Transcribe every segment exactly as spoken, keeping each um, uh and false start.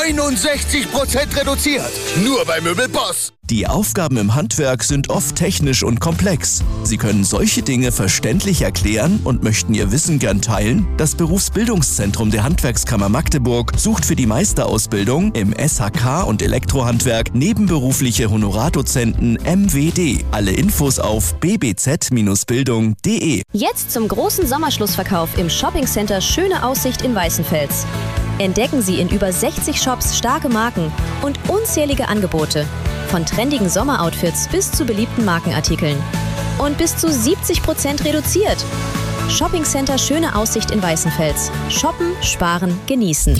einundsechzig Prozent reduziert. Nur bei Möbelboss. Die Aufgaben im Handwerk sind oft technisch und komplex. Sie können solche Dinge verständlich erklären und möchten Ihr Wissen gern teilen? Das Berufsbildungszentrum der Handwerkskammer Magdeburg sucht für die Meisterausbildung im S H K und Elektrohandwerk nebenberufliche Honorardozenten M W D. Alle Infos auf b b z Bindestrich bildung punkt d e. Jetzt zum großen Sommerschlussverkauf im Shoppingcenter Schöne Aussicht in Weißenfels. Entdecken Sie in über sechzig Shops starke Marken und unzählige Angebote. Von trendigen Sommeroutfits bis zu beliebten Markenartikeln. Und bis zu siebzig Prozent reduziert. Shoppingcenter Schöne Aussicht in Weißenfels. Shoppen, sparen, genießen.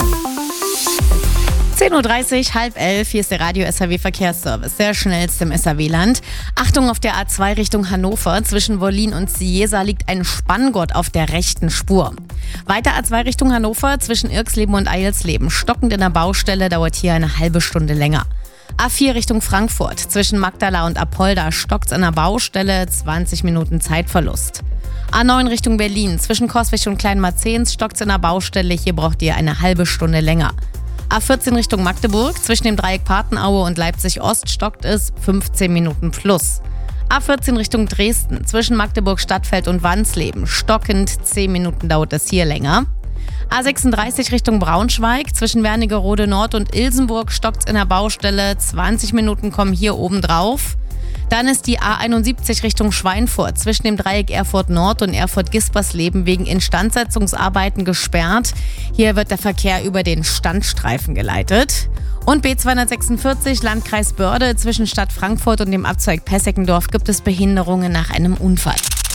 zehn Uhr dreißig, halb elf, hier ist der Radio S H W Verkehrsservice, der schnellste im S H W-Land. Achtung, auf der A zwei Richtung Hannover, zwischen Wollin und Ciesa liegt ein Spanngurt auf der rechten Spur. Weiter A zwei Richtung Hannover, zwischen Irxleben und Eilsleben, stockend in der Baustelle, dauert hier eine halbe Stunde länger. A vier Richtung Frankfurt, zwischen Magdala und Apolda, stockt's an der Baustelle, zwanzig Minuten Zeitverlust. A neun Richtung Berlin, zwischen Coswig und Kleinmarzens, stockt's in der Baustelle, hier braucht ihr eine halbe Stunde länger. A vierzehn Richtung Magdeburg, zwischen dem Dreieck Patenaue und Leipzig-Ost stockt es fünfzehn Minuten plus. A vierzehn Richtung Dresden, zwischen Magdeburg-Stadtfeld und Wansleben, stockend, zehn Minuten dauert es hier länger. A sechsunddreißig Richtung Braunschweig, zwischen Wernigerode Nord und Ilsenburg stockt's in der Baustelle, zwanzig Minuten kommen hier oben drauf. Dann ist die A einundsiebzig Richtung Schweinfurt, zwischen dem Dreieck Erfurt Nord und Erfurt-Gispersleben wegen Instandsetzungsarbeiten gesperrt. Hier wird der Verkehr über den Standstreifen geleitet. Und B zweihundertsechsundvierzig Landkreis Börde, zwischen Stadt Frankfurt und dem Abzweig Pesseckendorf gibt es Behinderungen nach einem Unfall.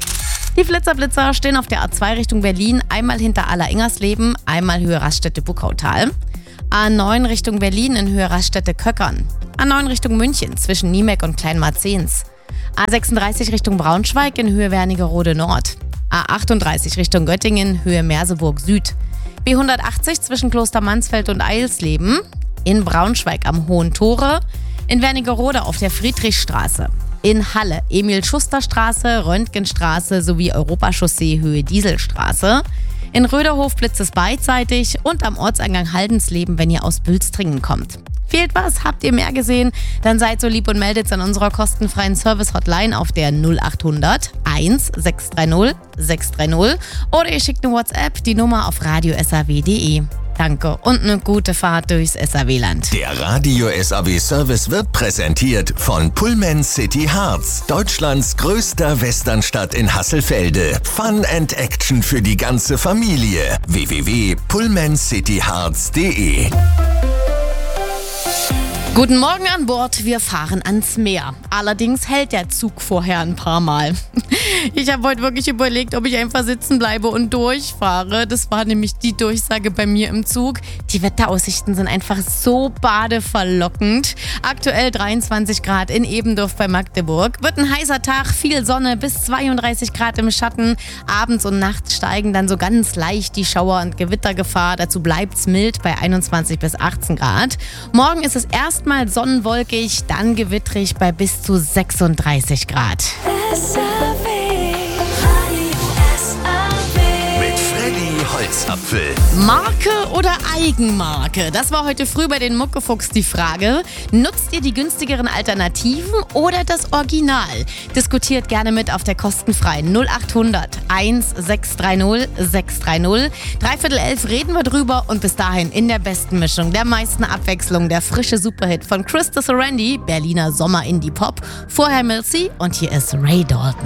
Die Flitzerblitzer stehen auf der A zwei Richtung Berlin, einmal hinter Aller-Ingersleben, einmal Höhe Raststätte-Buckautal. A neun Richtung Berlin in Höhe Raststätte-Köckern. A neun Richtung München zwischen Niemeck und Kleinmarzens. A sechsunddreißig Richtung Braunschweig in Höhe Wernigerode Nord. A achtunddreißig Richtung Göttingen, Höhe Merseburg Süd. B hundertachtzig zwischen Klostermansfeld und Eilsleben. In Braunschweig am Hohen Tore. In Wernigerode auf der Friedrichstraße. In Halle Emil-Schuster-Straße, Röntgenstraße sowie Europachaussee Höhe Dieselstraße. In Röderhof blitzt es beidseitig und am Ortseingang Haldensleben, wenn ihr aus Bülstringen kommt. Fehlt was? Habt ihr mehr gesehen? Dann seid so lieb und meldet an unserer kostenfreien Service-Hotline auf der null achthundert eins sechs drei null sechs drei null oder ihr schickt eine WhatsApp, die Nummer auf radio s h w punkt d e. Danke und eine gute Fahrt durchs S H W-Land. Der Radio S H W-Service wird präsentiert von Pullman City Harz, Deutschlands größter Westernstadt in Hasselfelde. Fun and Action für die ganze Familie. w w w punkt pullman city harz punkt d e. Guten Morgen an Bord, wir fahren ans Meer. Allerdings hält der Zug vorher ein paar Mal. Ich habe heute wirklich überlegt, ob ich einfach sitzen bleibe und durchfahre. Das war nämlich die Durchsage bei mir im Zug. Die Wetteraussichten sind einfach so badeverlockend. Aktuell dreiundzwanzig Grad in Ebendorf bei Magdeburg. Wird ein heißer Tag, viel Sonne, bis zweiunddreißig Grad im Schatten. Abends und nachts steigen dann so ganz leicht die Schauer- und Gewittergefahr. Dazu bleibt's mild bei einundzwanzig bis achtzehn Grad. Morgen ist es erst Mal sonnenwolkig, dann gewittrig bei bis zu sechsunddreißig Grad. Mit Freddy Holzapfel. Marke oder Eigenmarke? Das war heute früh bei den Muckefuchs die Frage. Nutzt ihr die günstigeren Alternativen oder das Original? Diskutiert gerne mit auf der kostenfreien null achthundert eins sechs drei null sechs drei null. Dreiviertel elf reden wir drüber und bis dahin in der besten Mischung, der meisten Abwechslung, der frische Superhit von Krista Sorandi, Berliner Sommer-Indie-Pop. Vorher Milsey und hier ist Ray Dalton.